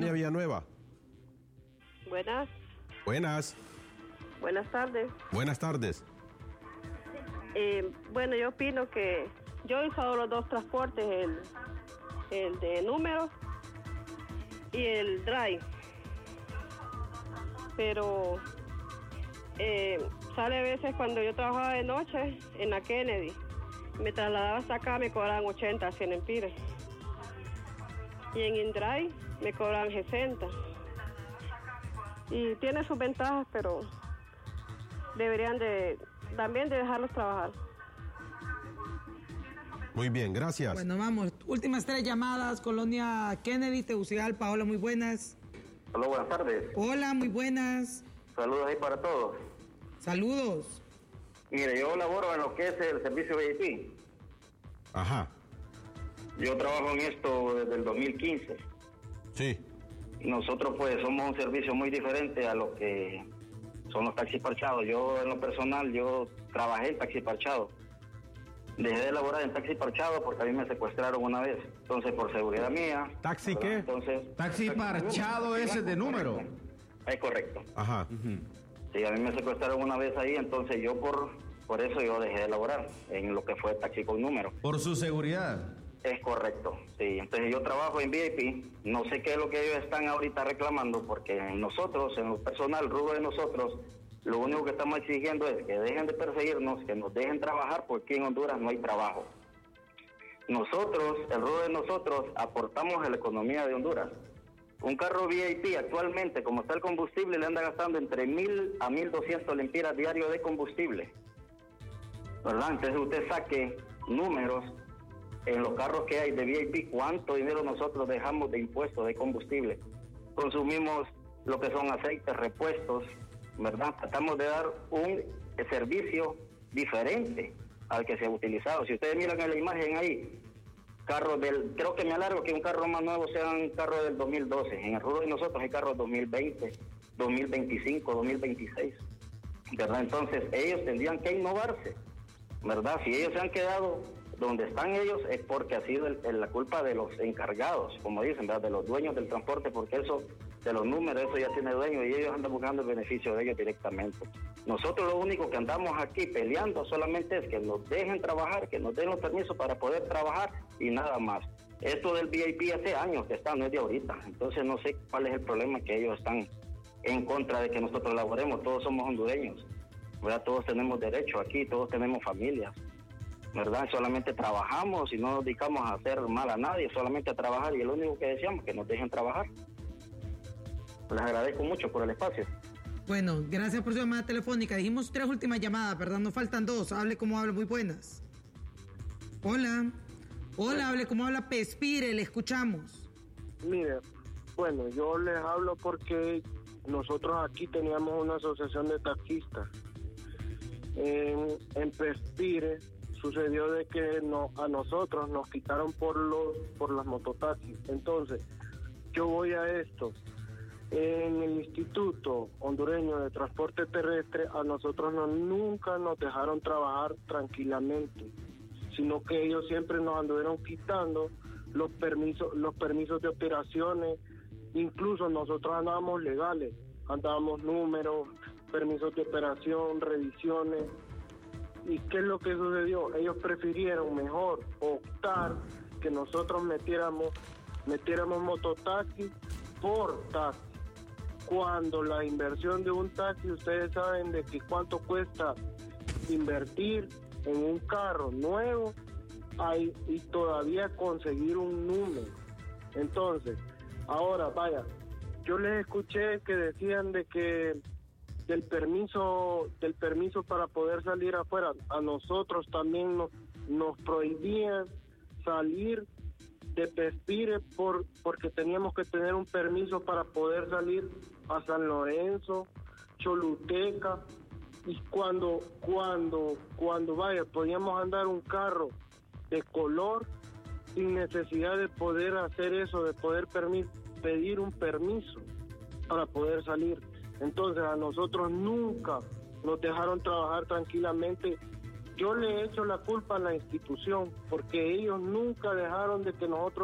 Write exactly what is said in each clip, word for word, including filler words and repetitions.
Sonia Villanueva. Buenas. Buenas. Buenas tardes. Buenas tardes. Eh, bueno, yo opino que yo he usado los dos transportes, el, el de números y el drive. Pero eh, sale a veces cuando yo trabajaba de noche en la Kennedy, me trasladaba hasta acá, me cobraban ochenta, cien empires. Y en InDrive me cobran sesenta. Y tiene sus ventajas, pero deberían de también de dejarlos trabajar. Muy bien, gracias. Bueno, vamos. Últimas tres llamadas. Colonia Kennedy, Tegucigalpa. Hola, muy buenas. Hola, buenas tardes. Hola, muy buenas. Saludos ahí para todos. Saludos. Mire, yo laboro en lo que es el servicio V I P. Ajá. Yo trabajo en esto desde el dos mil quince. Sí. Nosotros pues somos un servicio muy diferente a lo que son los taxis parchados. Yo en lo personal, yo trabajé en taxi parchado. Dejé de laborar en taxi parchado porque a mí me secuestraron una vez. Entonces, por seguridad mía... ¿Taxi ¿verdad? qué? Entonces, taxi parchado ese de número. Es correcto. Ajá. Uh-huh. Sí, a mí me secuestraron una vez ahí, entonces yo por por eso yo dejé de laborar en lo que fue taxi con número. Por su seguridad. Es correcto, sí. Entonces yo trabajo en V I P, no sé qué es lo que ellos están ahorita reclamando, porque nosotros, en lo personal, el rubro de nosotros, lo único que estamos exigiendo es que dejen de perseguirnos, que nos dejen trabajar, porque en Honduras no hay trabajo. Nosotros, el rubro de nosotros, aportamos a la economía de Honduras. Un carro V I P actualmente, como está el combustible, le anda gastando entre mil a mil doscientos lempiras diarios de combustible, ¿verdad? Entonces usted saque números en los carros que hay de V I P, cuánto dinero nosotros dejamos de impuestos de combustible. Consumimos lo que son aceites, repuestos, ¿verdad? Tratamos de dar un servicio diferente al que se ha utilizado. Si ustedes miran en la imagen ahí, carros del, creo que me alargo que un carro más nuevo sea un carro del dos mil doce. En el rubro de nosotros hay carros dos mil veinte, dos mil veinticinco, dos mil veintiséis, ¿verdad? Entonces ellos tendrían que innovarse, ¿verdad? Si ellos se han quedado donde están ellos es porque ha sido el, el, la culpa de los encargados, como dicen, ¿verdad? De los dueños del transporte, porque eso, de los números, eso ya tiene dueño y ellos andan buscando el beneficio de ellos directamente. Nosotros lo único que andamos aquí peleando solamente es que nos dejen trabajar, que nos den los permisos para poder trabajar y nada más. Esto del V I P hace años que está, no es de ahorita, entonces no sé cuál es el problema que ellos están en contra de que nosotros laboremos. Todos somos hondureños, ¿verdad? Todos tenemos derecho aquí, todos tenemos familias, ¿verdad? Solamente trabajamos y no nos dedicamos a hacer mal a nadie, solamente a trabajar, y es lo único que deseamos, que nos dejen trabajar. Les agradezco mucho por el espacio. Bueno, gracias por su llamada telefónica. Dijimos tres últimas llamadas, ¿verdad? Nos faltan dos. Hable como habla, muy buenas. Hola. Hola, hable como habla Pespire, le escuchamos. Mire, bueno, yo les hablo porque nosotros aquí teníamos una asociación de taxistas. En, en Pespire sucedió de que no, a nosotros nos quitaron por los por las mototaxis. Entonces, yo voy a esto. En el Instituto Hondureño de Transporte Terrestre a nosotros no, nunca nos dejaron trabajar tranquilamente, sino que ellos siempre nos anduvieron quitando los permisos, los permisos de operaciones. Incluso nosotros andábamos legales, andábamos números, permisos de operación, revisiones. ¿Y qué es lo que sucedió? Ellos prefirieron mejor optar que nosotros metiéramos metiéramos mototaxi por taxi, cuando la inversión de un taxi, ustedes saben de que cuánto cuesta invertir en un carro nuevo hay, y todavía conseguir un número. Entonces, ahora vaya, yo les escuché que decían de que del permiso del permiso para poder salir afuera, a nosotros también nos, nos prohibían salir de Pespire por porque teníamos que tener un permiso para poder salir a San Lorenzo, Choluteca, y cuando cuando cuando vaya podíamos andar un carro de color sin necesidad de poder hacer eso, de poder permi- pedir un permiso para poder salir. Entonces a nosotros nunca nos dejaron trabajar tranquilamente. Yo le he hecho la culpa a la institución porque ellos nunca dejaron de que nosotros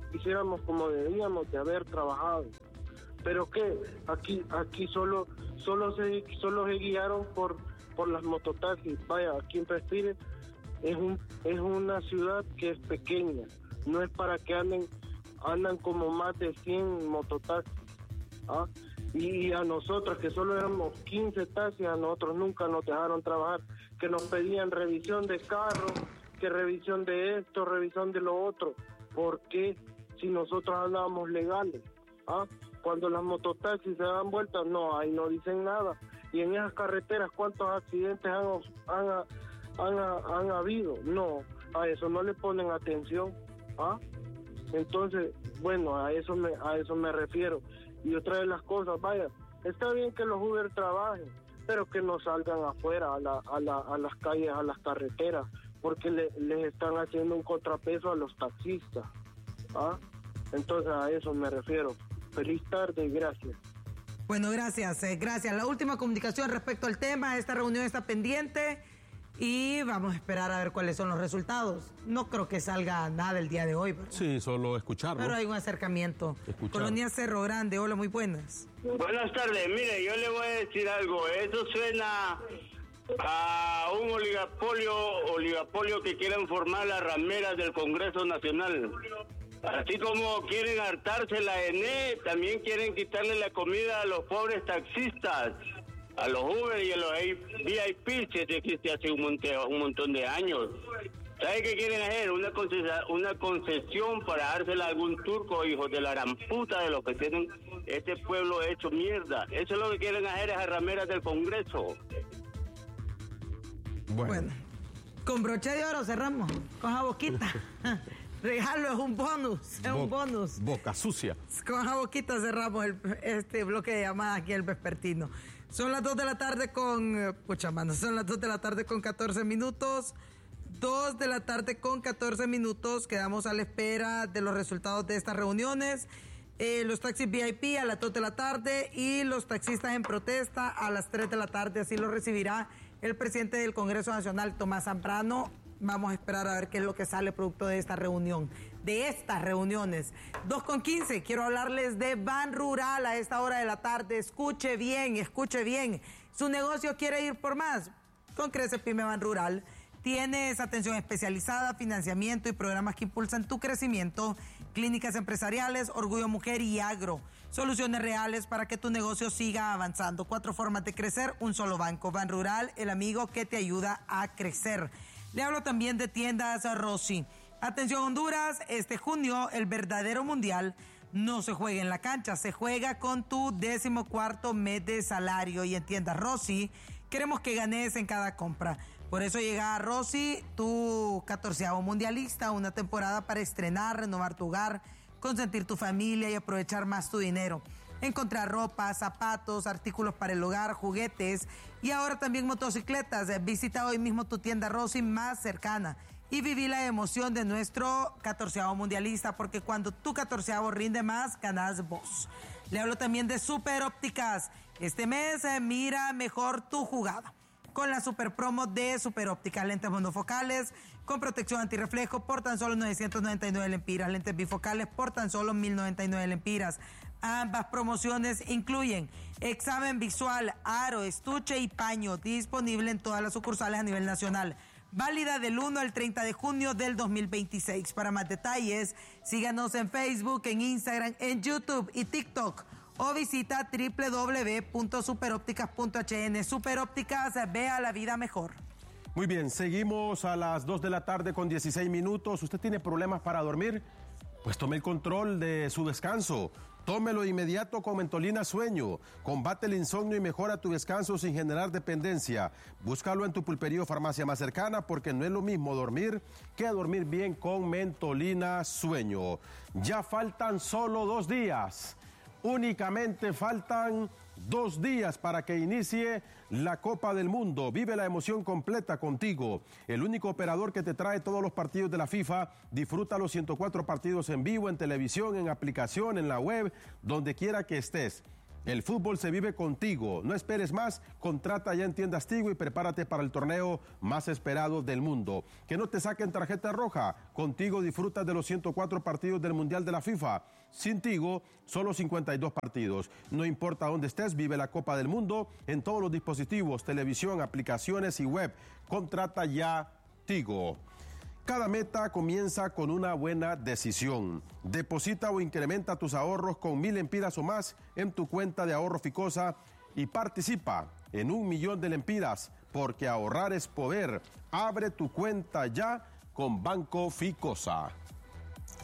hiciéramos como debíamos de haber trabajado. Pero que aquí aquí solo solo se solo se guiaron por por las mototaxis. Vaya, aquí en Pespire es un es una ciudad que es pequeña, no es para que anden andan como más de cien mototaxis, ¿ah? Y a nosotros, que solo éramos quince taxis, a nosotros nunca nos dejaron trabajar, que nos pedían revisión de carros, que revisión de esto, revisión de lo otro. ¿Por qué? Si nosotros andábamos legales, ¿ah? Cuando las mototaxis se dan vueltas, no, ahí no dicen nada. Y en esas carreteras, ¿cuántos accidentes han, han, han, han, han habido? No, a eso no le ponen atención, ¿ah? Entonces, bueno, a eso me a eso me refiero. Y otra de las cosas, vaya, está bien que los Uber trabajen, pero que no salgan afuera a, la, a, la, a las calles, a las carreteras, porque le, les están haciendo un contrapeso a los taxistas, ¿ah? Entonces a eso me refiero. Feliz tarde y gracias. Bueno, gracias, eh, gracias. La última comunicación respecto al tema, esta reunión está pendiente y vamos a esperar a ver cuáles son los resultados. No creo que salga nada el día de hoy, ¿verdad? Sí, solo escucharlo. Pero hay un acercamiento. Escuchar. Colonia Cerro Grande, hola, muy buenas. Buenas tardes, mire, yo le voy a decir algo, eso suena a un oligopolio, oligopolio que quieren formar las rameras del Congreso Nacional. Así como quieren hartarse la E N E, también quieren quitarle la comida a los pobres taxistas, a los Uber y a los V I P, que existe hace un montón, un montón de años. ¿Sabe qué quieren hacer? Una concesión, una concesión para dársela a algún turco, hijos de la gran puta, de los que tienen este pueblo hecho mierda. Eso es lo que quieren hacer, esas rameras del Congreso. Bueno. Bueno, con broche de oro cerramos, con la boquita. Regalo es un bonus, es Bo- un bonus. Boca sucia. Con la boquita cerramos el, este bloque de llamadas aquí el vespertino. Son las dos de la tarde con... eh, Pucha, mano, son las dos de la tarde con catorce minutos. dos de la tarde con catorce minutos. Quedamos a la espera de los resultados de estas reuniones. Eh, los taxis V I P a las dos de la tarde y los taxistas en protesta a las tres de la tarde. Así lo recibirá el presidente del Congreso Nacional, Tomás Zambrano. Vamos a esperar a ver qué es lo que sale producto de esta reunión, de estas reuniones. dos con quince, quiero hablarles de Ban Rural a esta hora de la tarde. Escuche bien, escuche bien. ¿Su negocio quiere ir por más? Con Crece Pyme Ban Rural tienes atención especializada, financiamiento y programas que impulsan tu crecimiento, clínicas empresariales, Orgullo Mujer y Agro. Soluciones reales para que tu negocio siga avanzando. Cuatro formas de crecer, un solo banco. Ban Rural, el amigo que te ayuda a crecer. Le hablo también de tiendas Rossi. Atención Honduras, este junio el verdadero mundial no se juega en la cancha, se juega con tu decimocuarto mes de salario. Y en tiendas Rossi queremos que ganes en cada compra. Por eso llega a Rossi, tu catorceavo mundialista, una temporada para estrenar, renovar tu hogar, consentir tu familia y aprovechar más tu dinero. Encontrar ropa, zapatos, artículos para el hogar, juguetes y ahora también motocicletas. Visita hoy mismo tu tienda Rossi más cercana y viví la emoción de nuestro catorceavo mundialista, porque cuando tu catorceavo rinde más, ganas vos. Le hablo también de Super Ópticas. Este mes eh, mira mejor tu jugada con la super promo de Super Ópticas. Lentes monofocales con protección antirreflejo por tan solo novecientos noventa y nueve lempiras. Lentes bifocales por tan solo mil noventa y nueve lempiras. Ambas promociones incluyen examen visual, aro, estuche y paño, disponible en todas las sucursales a nivel nacional. Válida del uno al treinta de junio del dos mil veintiséis. Para más detalles, síganos en Facebook, en Instagram, en YouTube y TikTok o visita doble u doble u doble u punto superópticas punto h n. Superópticas, vea la vida mejor. Muy bien, seguimos a las dos de la tarde con dieciséis minutos. ¿Usted tiene problemas para dormir? Pues tome el control de su descanso. Tómelo de inmediato con Mentolina Sueño. Combate el insomnio y mejora tu descanso sin generar dependencia. Búscalo en tu pulpería o farmacia más cercana, porque no es lo mismo dormir que dormir bien con Mentolina Sueño. Ya faltan solo dos días. Únicamente faltan dos días para que inicie la Copa del Mundo. Vive la emoción completa contigo. El único operador que te trae todos los partidos de la FIFA. Disfruta los ciento cuatro partidos en vivo, en televisión, en aplicación, en la web, donde quiera que estés. El fútbol se vive contigo. No esperes más. Contrata ya en Tiendas Tigo y prepárate para el torneo más esperado del mundo. Que no te saquen tarjeta roja. Contigo disfrutas de los ciento cuatro partidos del Mundial de la FIFA. Sin Tigo, solo cincuenta y dos partidos. No importa dónde estés, vive la Copa del Mundo en todos los dispositivos, televisión, aplicaciones y web. Contrata ya Tigo. Cada meta comienza con una buena decisión. Deposita o incrementa tus ahorros con mil lempiras o más en tu cuenta de ahorro Ficosa y participa en un millón de lempiras, porque ahorrar es poder. Abre tu cuenta ya con Banco Ficosa.